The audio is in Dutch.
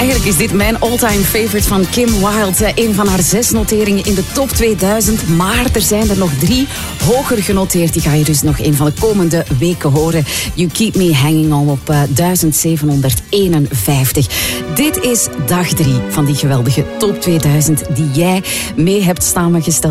Eigenlijk is dit mijn all-time favorite van Kim Wilde. Een van haar 6 noteringen in de top 2000. Maar er zijn er nog 3 hoger genoteerd. Die ga je dus nog een van de komende weken horen. You Keep Me Hanging On op 1751. Dit is dag 3 van die geweldige top 2000 die jij mee hebt samengesteld.